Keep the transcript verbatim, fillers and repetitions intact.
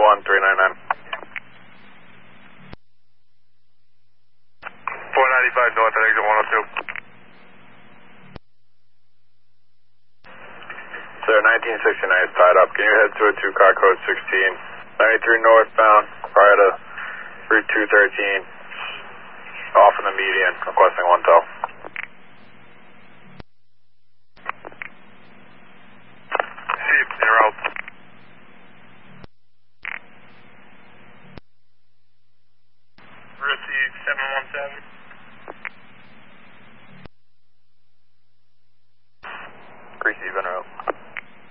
one three nine nine. four ninety-five north at exit one oh two. Sir, nineteen sixty-nine is tied up. Can you head to a two car code sixteen? ninety-three northbound, prior to Route two thirteen, off in the median, requesting one tow. See, you're out. Receive seven one seven.